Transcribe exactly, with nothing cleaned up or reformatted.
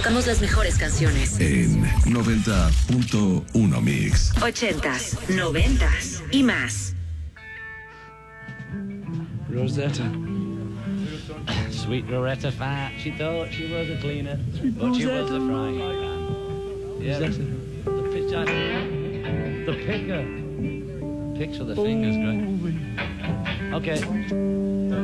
Tocamos las mejores canciones. En noventa punto uno Mix. Ochentas, noventas y más. Rosetta. Sweet Loretta Fat. She thought she was a cleaner, Sweet but Rosetta. She was a frying pan. Yeah, the, the pitcher. The picker. Picks with the fingers, great. Okay.